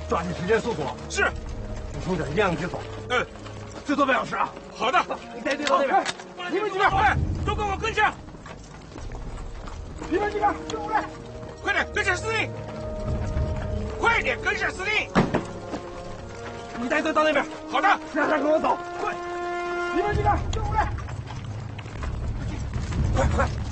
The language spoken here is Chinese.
抓紧时间速度。 是。 你从这样去走。 嗯。 最多半小时啊。 好的。 你带队到那边。 你们几个，快，都跟我跟上。 你们几个跟我来。 快点跟上司令。快点跟上司令。 你带队到那边。 好的。 让他跟我走。快。你们几个跟我来。快快。